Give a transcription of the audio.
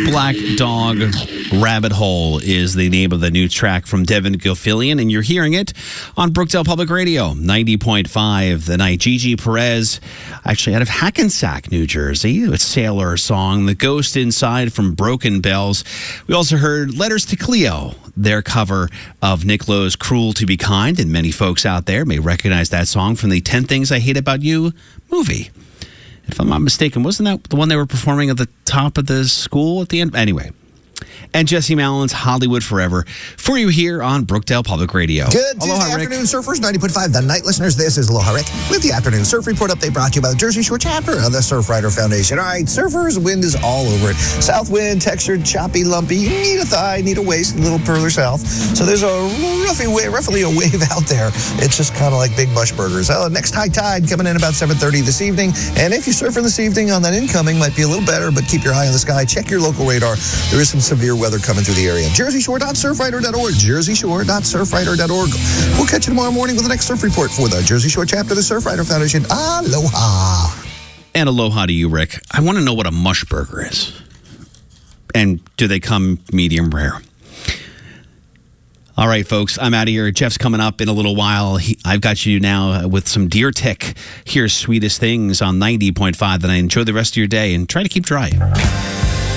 Black Dog Rabbit Hole is the name of the new track from Devin Gilfillian, and you're hearing it on Brookdale Public Radio, 90.5 The Night. Gigi Perez, actually out of Hackensack, New Jersey, a Sailor song, The Ghost Inside from Broken Bells. We also heard Letters to Cleo, their cover of Nick Lowe's Cruel to Be Kind, and many folks out there may recognize that song from the 10 Things I Hate About You movie. If I'm not mistaken, wasn't that the one they were performing at the top of the school at the end? Anyway. And Jesse Mallon's Hollywood Forever for you here on Brookdale Public Radio. Good Tuesday afternoon, surfers. 90.5 The Night listeners. This is Aloha Rick with the Afternoon Surf Report update brought to you by the Jersey Shore chapter of the Surfrider Foundation. All right, surfers, wind is all over it. South wind, textured, choppy, lumpy. You need a thigh, need a waist, a little further south. So there's roughly a wave out there. It's just kind of like big mush burgers. Next high tide coming in about 7:30 this evening. And if you're surfing this evening on that incoming, might be a little better, but keep your eye on the sky. Check your local radar. There is some severe weather coming through the area. JerseyShore.surfrider.org. JerseyShore.surfrider.org. We'll catch you tomorrow morning with the next surf report for the Jersey Shore chapter of the Surfrider Foundation. Aloha. And aloha to you, Rick. I want to know what a mush burger is. And do they come medium rare? All right, folks, I'm out of here. Jeff's coming up in a little while. I've got you now with some Deer Tick. Here's Sweetest Things on 90.5. Then I enjoy the rest of your day and try to keep dry.